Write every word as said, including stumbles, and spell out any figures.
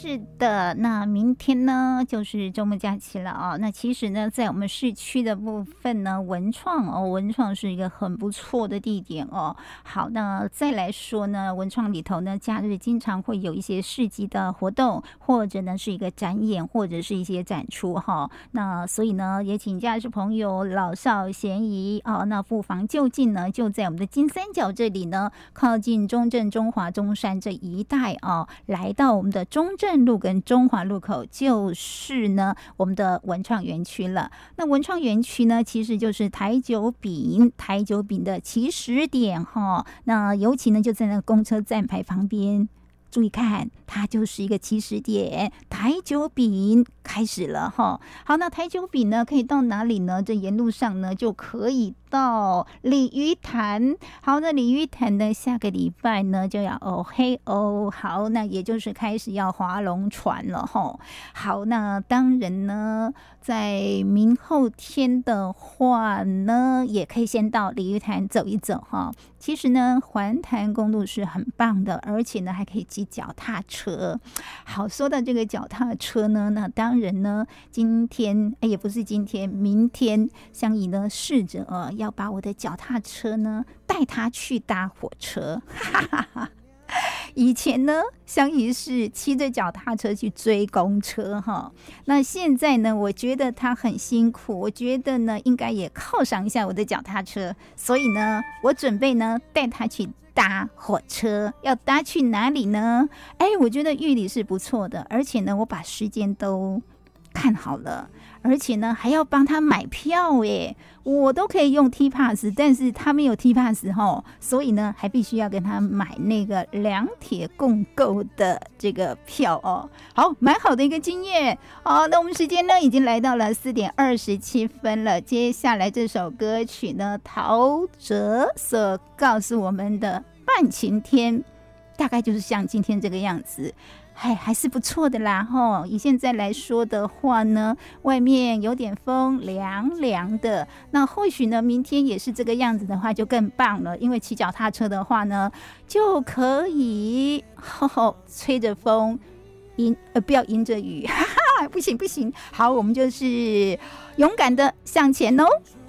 是的，那明天呢就是周末假期了啊。那其实呢，在我们市区的部分呢，文创哦，文创是一个很不错的地点哦。好，那再来说呢，文创里头呢，假日经常会有一些市集的活动，或者呢是一个展演，或者是一些展出哈。那所以呢，也请假日朋友老少咸宜哦，那不妨就近呢，就在我们的金三角这里呢，靠近中正、中华、中山这一带哦，来到我们的中正路跟中华路口，就是呢我们的文创园区了。那文创园区呢，其实就是台九饼台九饼的起始点哈。那尤其呢就在那个公车站牌旁边。注意看，它就是一个起始点，台九饼开始了哈。好，那台九饼呢，可以到哪里呢？这沿路上呢，就可以到鲤鱼潭。好，那鲤鱼潭呢，下个礼拜呢就要哦嘿哦，好，那也就是开始要划龙船了哈。好，那当然呢，在明后天的话呢，也可以先到鲤鱼潭走一走哈。其实呢，环潭公路是很棒的，而且呢还可以骑脚踏车。好，说到这个脚踏车呢，那当然呢，今天哎也不是今天，明天香怡呢试着呃要把我的脚踏车呢带他去搭火车，哈哈哈。以前呢，香怡是骑着脚踏车去追公车哈，那现在呢，我觉得他很辛苦，我觉得呢，应该也犒赏一下我的脚踏车，所以呢，我准备呢带他去搭火车。要搭去哪里呢？哎，我觉得玉里是不错的，而且呢，我把时间都看好了，而且呢还要帮他买票耶，我都可以用 T Pass， 但是他没有 T Pass 齁，所以呢还必须要跟他买那个两铁共购的这个票哦。好，蛮好的一个经验。好，那我们时间呢已经来到了四点二十七分了，接下来这首歌曲呢，陶喆所告诉我们的半晴天，大概就是像今天这个样子。还还是不错的啦吼！以现在来说的话呢，外面有点风，凉凉的。那或许呢，明天也是这个样子的话，就更棒了。因为骑脚踏车的话呢，就可以吼吼吹着风，迎呃不要迎着雨，哈哈，不行不行。好，我们就是勇敢的向前哦。